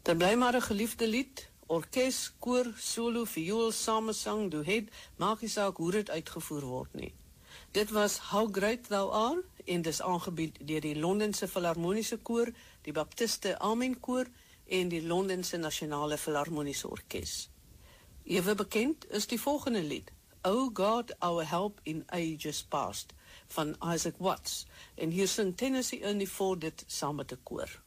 Dit bly maar 'n geliefde lied, orkes, koor, solo, viool, samesang, duet, maak nie saak hoe dit uitgevoer word nie. Dit was How Great Thou Art en dis aangebied deur die Londense Filharmoniese Koor, die Baptiste Amen Koor en die Londense Nasionale Filharmoniese Orkes. Ewe bekend is die volgende lied, O God, Our Help in Ages Past, van Isaac Watts, en hier sing Tennessee Ernie Ford dit saam met 'n koor.